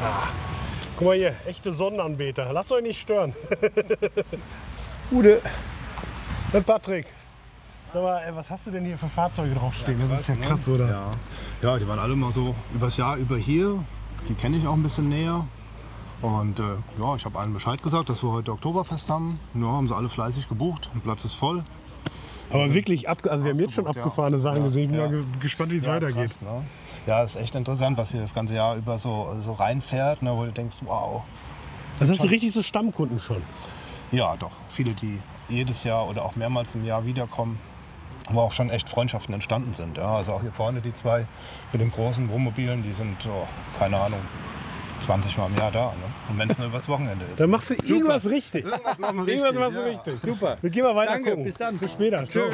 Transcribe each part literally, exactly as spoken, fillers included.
Ah. Guck mal hier, echte Sonnenanbeter. Lasst euch nicht stören. Ude. Und Patrick. Sag mal, ey, was hast du denn hier für Fahrzeuge draufstehen? Ja, krass, das ist ja krass, ne? Oder? Ja. Ja, die waren alle mal so übers Jahr über hier. Die kenne ich auch ein bisschen näher. Und äh, ja, ich habe allen Bescheid gesagt, dass wir heute Oktoberfest haben. Ja, haben sie alle fleißig gebucht. Der Platz ist voll. Aber wirklich, ab, also wir haben jetzt schon abgefahrene ja. Sachen ja, gesehen. Ich bin ja. mal gespannt, wie es ja, weitergeht. Krass, ne? Ja, ist echt interessant, was hier das ganze Jahr über so, so reinfährt, ne, wo du denkst, wow. Das hast du richtig so Stammkunden schon? Ja, doch. Viele, die jedes Jahr oder auch mehrmals im Jahr wiederkommen, wo auch schon echt Freundschaften entstanden sind. Ja, also auch hier vorne die zwei mit den großen Wohnmobilen, die sind, oh, keine Ahnung, zwanzig Mal im Jahr da. Ne? Und wenn es nur übers Wochenende ist. Dann machst du Super. irgendwas richtig. Irgendwas machen wir richtig. Irgendwas machst du ja. richtig. Super. Wir gehen mal weiter Danke, gucken. bis dann. Bis später. Ciao.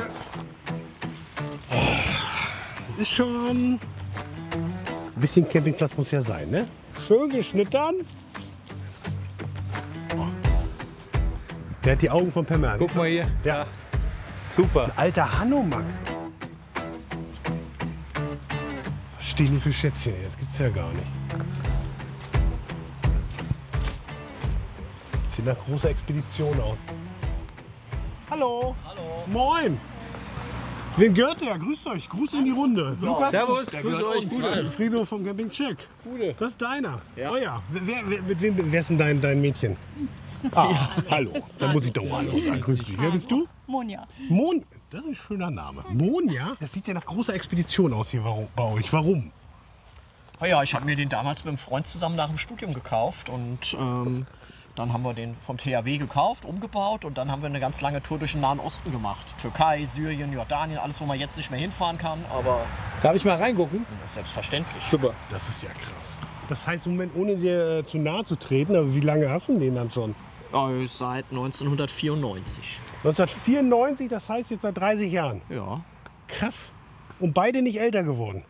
Das ist schon... Ein bisschen Campingplatz muss ja sein, ne? Schön geschnittern. Der hat die Augen von Pamela. Guck mal hier. Ja. Super. Ein alter Hanomag. Was stehen die für Schätzchen hier? Das gibt's ja gar nicht. Sieht nach großer Expedition aus. Hallo. Hallo. Moin. Wen gehört der? Grüßt euch. Gruß in die Runde. Ja. Lukas. Servus. Grüß euch. Gute. Friso vom Camping Check. Gute. Das ist deiner. Ja. Oh ja. Wer, wer, mit wem, wer ist denn dein, dein Mädchen? Ah, ja. Hallo. Dann muss ich doch mal Hallo sagen. Grüß dich. Wer bist du? Monja. Mon das ist ein schöner Name. Monja? Das sieht ja nach großer Expedition aus hier bei euch. Warum? Oh ja, ich habe mir den damals mit einem Freund zusammen nach dem Studium gekauft und ähm, dann haben wir den vom T H W gekauft, umgebaut und dann haben wir eine ganz lange Tour durch den Nahen Osten gemacht. Türkei, Syrien, Jordanien, alles, wo man jetzt nicht mehr hinfahren kann, aber... Darf ich mal reingucken? Selbstverständlich. Super. Das ist ja krass. Das heißt, im Moment, ohne dir zu nahe zu treten, aber wie lange hast du den dann schon? Ja, seit neunzehnhundertvierundneunzig. neunzehnhundertvierundneunzig, das heißt jetzt seit dreißig Jahren. Ja. Krass. Und beide nicht älter geworden.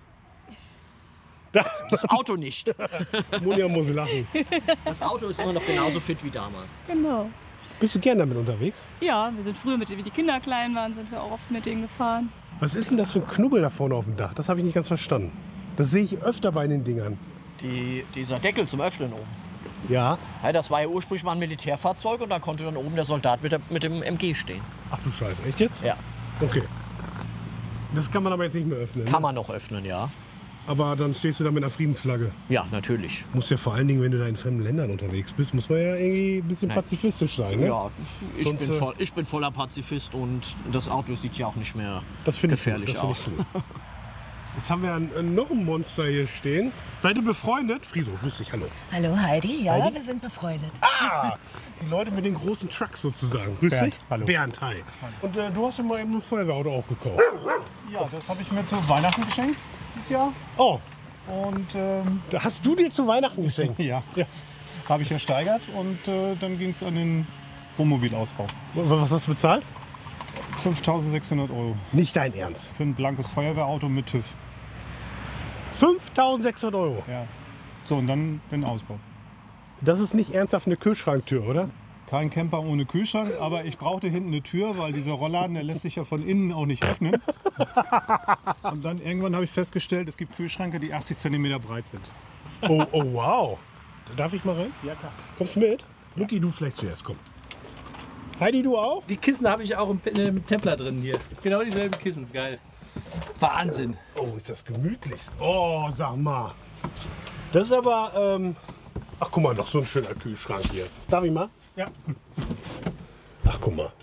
Das Auto nicht. Monja muss lachen. Das Auto ist immer noch genauso fit wie damals. Genau. Bist du gern damit unterwegs? Ja, wir sind früher, mit, wie die Kinder klein waren, sind wir auch oft mit denen gefahren. Was ist denn das für ein Knubbel da vorne auf dem Dach? Das habe ich nicht ganz verstanden. Das sehe ich öfter bei den Dingern. Die, dieser Deckel zum Öffnen oben. Ja. Ja, das war ja ursprünglich mal ein Militärfahrzeug und da konnte dann oben der Soldat mit, der, mit dem M G stehen. Ach du Scheiße, echt jetzt? Ja. Okay. Das kann man aber jetzt nicht mehr öffnen. Kann ne? man noch öffnen, ja. Aber dann stehst du da mit einer Friedensflagge. Ja, natürlich. Muss ja vor allen Dingen, wenn du da in fremden Ländern unterwegs bist, muss man ja irgendwie ein bisschen Nein. pazifistisch sein. Ne? Ja, ich Sonst, bin, äh, voll, ich bin voller Pazifist und das Auto sieht ja auch nicht mehr Das finde ich gefährlich gut, das aus. finde ich gut. Jetzt haben wir ein, äh, noch ein Monster hier stehen. Seid ihr befreundet? Friso, grüß dich, hallo. Hallo Heidi, ja, Heidi? wir sind befreundet. Ah, die Leute mit den großen Trucks sozusagen. Grüß Bernd, dich. hallo. Bernd, hi. Und äh, du hast dir mal eben ein Feuerwehrauto auch gekauft. Ja, das habe ich mir zu Weihnachten geschenkt dieses Jahr. Oh, Und ähm, da hast du dir zu Weihnachten geschenkt. ja, Ja. habe ich ersteigert und äh, dann ging es an den Wohnmobilausbau. Was hast du bezahlt? fünftausendsechshundert Euro Nicht dein Ernst. für ein blankes Feuerwehrauto mit TÜV. fünftausendsechshundert Euro. Ja. So, und dann den Ausbau. Das ist nicht ernsthaft eine Kühlschranktür, oder? Kein Camper ohne Kühlschrank, aber ich brauchte hinten eine Tür, weil dieser Rollladen, der lässt sich ja von innen auch nicht öffnen. Und dann irgendwann habe ich festgestellt, es gibt Kühlschränke, die achtzig Zentimeter breit sind. Oh, oh wow. Darf ich mal rein? Ja, klar. Kommst du mit? Luki, du vielleicht zuerst, komm. Heidi, du auch? Die Kissen habe ich auch im äh, mit Templer drin hier. Genau dieselben Kissen. Geil. Wahnsinn. Oh, ist das gemütlich. Oh, sag mal. Das ist aber, ähm... Ach, guck mal, noch so ein schöner Kühlschrank hier. Darf ich mal? Ja. Ach, guck mal.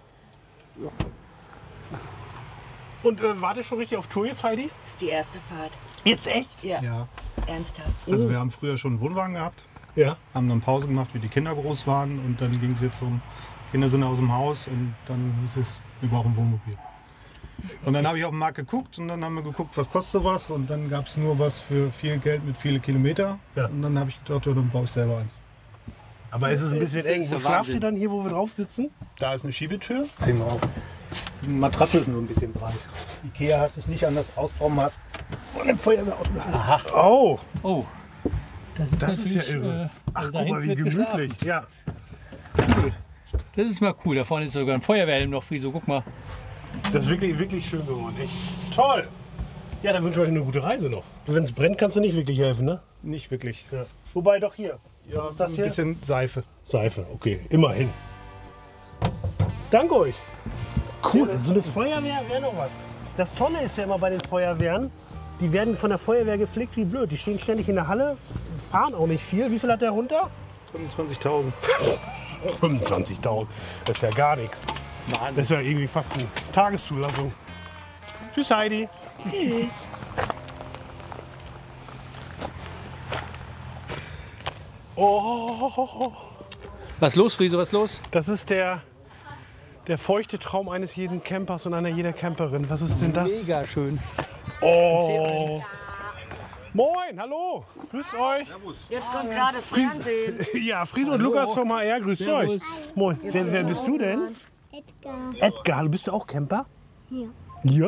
Und äh, wart ihr schon richtig auf Tour jetzt, Heidi? Das ist die erste Fahrt. Jetzt echt? Ja, Ja. ernsthaft. Also wir haben früher schon einen Wohnwagen gehabt, Ja. haben dann Pause gemacht, wie die Kinder groß waren und dann ging es jetzt um, Kinder sind aus dem Haus und dann hieß es, wir brauchen ein Wohnmobil. Und dann habe ich auf den Markt geguckt und dann haben wir geguckt, was kostet sowas und dann gab es nur was für viel Geld mit viele Kilometer Ja. und dann habe ich gedacht, ja, dann baue ich selber eins. Aber ist es ein bisschen Das ist eng. Wo der schlaft Wahnsinn. ihr dann hier, wo wir drauf sitzen? Da ist eine Schiebetür. Sehen wir auch. Die Matratze ist nur ein bisschen breit. Ikea hat sich nicht an das Ausbaumaß von dem Feuerwehrauto gehalten. Oh, Oh. Das ist, das ist ja natürlich, irre. äh, Ach, also da guck mal, wie hinten wird gemütlich. geschlafen. Ja. Das ist mal cool. Da vorne ist sogar ein Feuerwehrhelm noch, Friso. Guck mal. Das ist wirklich, wirklich schön geworden. Echt toll. Ja, dann wünsche ich euch eine gute Reise noch. Wenn es brennt, kannst du nicht wirklich helfen, ne? nicht wirklich. Ja. Wobei doch hier. Ja, Was ist das ein hier? bisschen Seife. Seife, okay, immerhin. Danke euch. Cool, so eine Feuerwehr wäre noch was. Das Tolle ist ja immer bei den Feuerwehren, die werden von der Feuerwehr gepflegt wie blöd. Die stehen ständig in der Halle, fahren auch nicht viel. Wie viel hat der runter? fünfundzwanzigtausend. fünfundzwanzigtausend, das ist ja gar nichts. Das ist ja irgendwie fast eine Tageszulassung. Tschüss Heidi. Tschüss. Oh, Was los, Friso, was los? das ist der, der feuchte Traum eines jeden Campers und einer jeder Camperin. Was ist denn das? Mega schön. Oh. Moin, hallo. Grüßt euch. Jetzt kommt gerade das Fernsehen. Ja, Friso und Lukas vom H R, grüßt euch. Moin. Wer, wer bist du denn? Edgar. Edgar, du bist du auch Camper? Ja. Ja?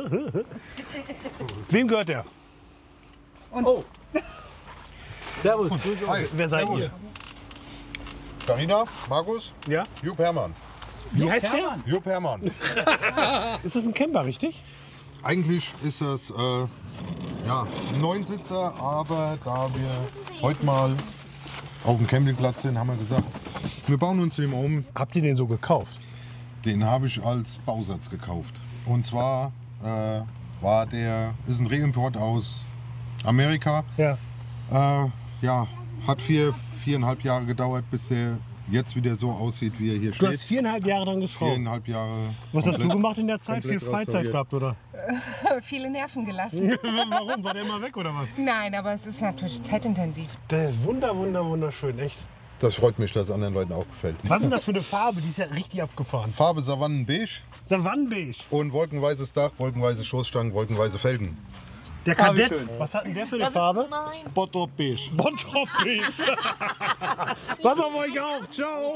Wem gehört der? Oh. Servus. Grüß euch. Hi, Wer seid servus. ihr? Carina, Markus, Ja? Jupp Hermann. Wie heißt der? Jupp Hermann. Ist das ein Camper, richtig? Eigentlich ist das äh, ja, ein Neunsitzer, aber da wir heute mal auf dem Campingplatz sind, haben wir gesagt, wir bauen uns den um. Habt ihr den so gekauft? Den habe ich als Bausatz gekauft. Und zwar äh, war der, ist ein Reimport aus Amerika. Ja. Äh, ja, hat vier, viereinhalb Jahre gedauert, bis er jetzt wieder so aussieht, wie er hier Du hast steht. viereinhalb Jahre dran geschraubt. Viereinhalb Jahre. Was hast du komplett- gemacht in der Zeit? Viel komplett Freizeit restauriert. gehabt, oder? Viele Nerven gelassen. Warum? War der immer weg, oder was? Nein, aber es ist natürlich zeitintensiv. Der ist wunder, wunder, wunderschön, echt. Das freut mich, dass es anderen Leuten auch gefällt. Was ist denn das für eine Farbe? Die ist ja richtig abgefahren. Farbe Savannenbeige Savannenbeige. und wolkenweißes Dach, wolkenweise Stoßstangen, wolkenweise Felgen. Der Kadett. Was hat denn der für eine Farbe? Bottrop beige. Bottrop-Beige. Pass auf euch auf. Ciao.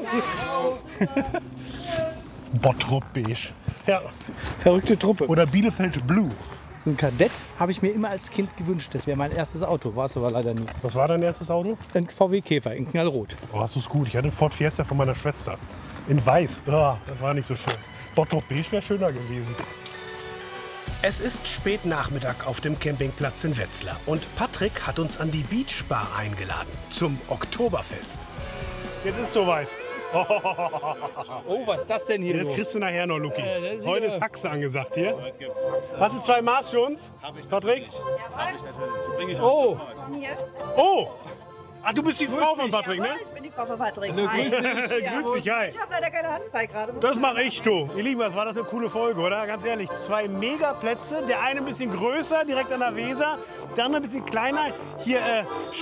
Bottrop-Beige. Ja. Verrückte Truppe. Oder Bielefeld Blue. Ein Kadett habe ich mir immer als Kind gewünscht. Das wäre mein erstes Auto. War es aber leider nie. Was war dein erstes Auto? Ein V W Käfer in Knallrot. Oh, das ist gut. Ich hatte einen Ford Fiesta von meiner Schwester. In weiß. Ah, das war nicht so schön. Bottrop-Beige wäre schöner gewesen. Es ist spät Nachmittag auf dem Campingplatz in Wetzlar und Patrick hat uns an die Beach Bar eingeladen zum Oktoberfest. Jetzt ist soweit. Oh, was ist das denn hier? Jetzt kriegst du nachher noch, Luki. das ist Heute wieder- ist Haxe angesagt hier. Hast du zwei Maß für uns, Patrick? Oh, Oh! Ah, du bist die Frau von Patrick, ne? Ich bin die Frau von Patrick. Hallo, Hi. grüß dich. Grüß dich, hi. Ich habe leider keine Hand frei gerade. Das mache ich, du. Ihr Lieben, was war das eine coole Folge, oder? Ganz ehrlich, zwei Megaplätze. Der eine ein bisschen größer, direkt an der Weser. Der andere ein bisschen kleiner. Hier äh,